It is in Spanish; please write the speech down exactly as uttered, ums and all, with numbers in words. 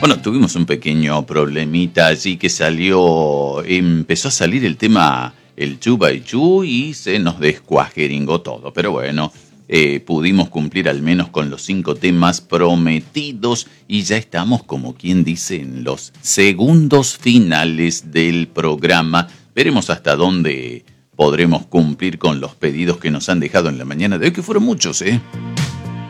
Bueno, tuvimos un pequeño problemita allí que salió, empezó a salir el tema, el Chu by Chu, y se nos descuajeringó todo. Pero bueno, eh, pudimos cumplir al menos con los cinco temas prometidos y ya estamos, como quien dice, en los segundos finales del programa. Veremos hasta dónde podremos cumplir con los pedidos que nos han dejado en la mañana de hoy, que fueron muchos, ¿eh?